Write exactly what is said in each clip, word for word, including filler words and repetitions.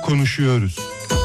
Konuşuyoruz.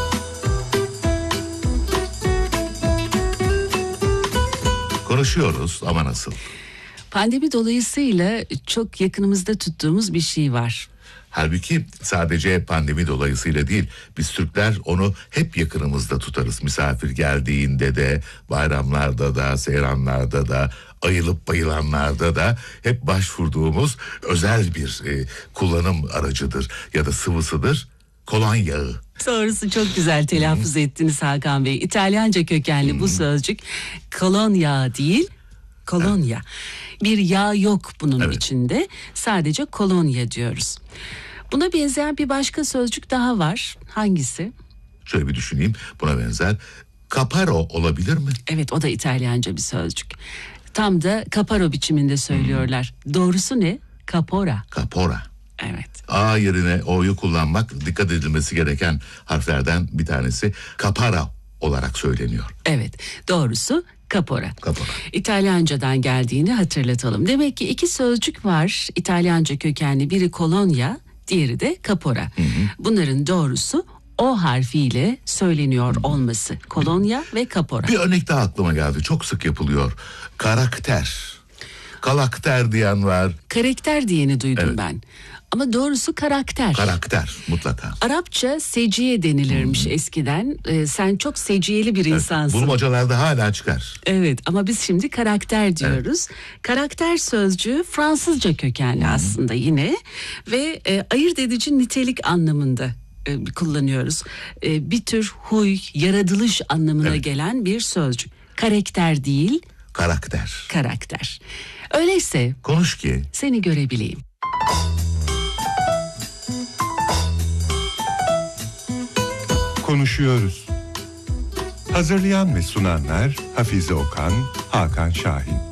Konuşuyoruz ama nasıl? Pandemi dolayısıyla çok yakınımızda tuttuğumuz bir şey var. Halbuki sadece pandemi dolayısıyla değil, biz Türkler onu hep yakınımızda tutarız. Misafir geldiğinde de, bayramlarda da, seyranlarda da, ayılıp bayılanlarda da hep başvurduğumuz özel bir e, kullanım aracıdır ya da sıvısıdır. Kolonya yağı. Sonrası çok güzel telaffuz hmm. ettiniz Hakan Bey. İtalyanca kökenli hmm. bu sözcük kolonya değil, kolonya. Evet. Bir yağ yok bunun evet. içinde. Sadece kolonya diyoruz. Buna benzeyen bir başka sözcük daha var. Hangisi? Şöyle bir düşüneyim. Buna benzer. Caparo olabilir mi? Evet, o da İtalyanca bir sözcük. Tam da caparo biçiminde söylüyorlar. Hmm. Doğrusu ne? Capora. Capora. Evet. A yerine O'yu kullanmak dikkat edilmesi gereken harflerden bir tanesi. Capara olarak söyleniyor. Evet, doğrusu Capora. Capora. İtalyancadan geldiğini hatırlatalım. Demek ki iki sözcük var. İtalyanca kökenli, biri kolonya, diğeri de Capora. Hı hı. Bunların doğrusu O harfiyle söyleniyor olması. Kolonya ve Capora. Bir örnek daha aklıma geldi. Çok sık yapılıyor. Karakter. Kalakter diyen var. Karakter diyeni duydum evet. ben. Ama doğrusu karakter. Karakter mutlaka. Arapça seciye denilirmiş hmm. eskiden. Ee, sen çok seciyeli bir evet, insansın. Bulmacalarda hala çıkar. Evet, ama biz şimdi karakter diyoruz. Evet. Karakter sözcüğü Fransızca kökenli hmm. aslında yine. Ve e, ayırt edici nitelik anlamında e, kullanıyoruz. E, bir tür huy, yaratılış anlamına evet. gelen bir sözcük. Karakter değil. Karakter. Karakter. Öyleyse. Konuş ki. Seni görebileyim. Konuşuyoruz. Hazırlayan ve sunanlar Hafize Okan, Hakan Şahin.